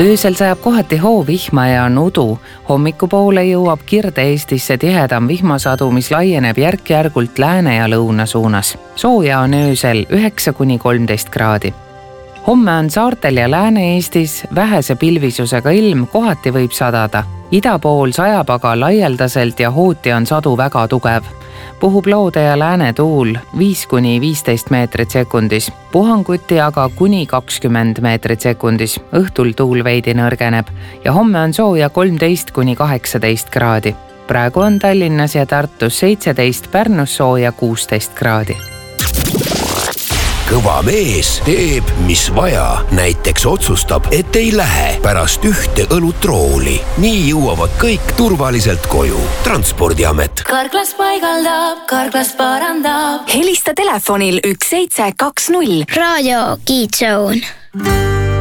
Öösel sajab kohati hoovihma ja on udu. Hommikupoole jõuab Kirde-Eestisse tihedam vihmasadu, mis laieneb järk-järgult lääne ja lõuna suunas. Sooja on öösel 9–13 kraadi. Homme on saartel ja Lääne-Eestis vähese pilvisusega ilm, kohati võib sadada. Ida pool sajab aga laialdaselt ja hooti on sadu väga tugev. Puhub loode ja lääne tuul 5–15 meetrit sekundis, puhanguti aga kuni 20 meetrit sekundis. Õhtul tuul veidi nõrgeneb ja homme on sooja 13–18 kraadi. Praegu on Tallinnas ja Tartus 17, Pärnus sooja 16 kraadi. Kõva mees teeb, mis vaja. Näiteks otsustab, et ei lähe pärast ühte õlutrooli. Nii jõuavad kõik turvaliselt koju. Transpordiamet. Karklas paigaldab, Karklas parandab. Helista telefonil 1720. Raadio Kiitsoon.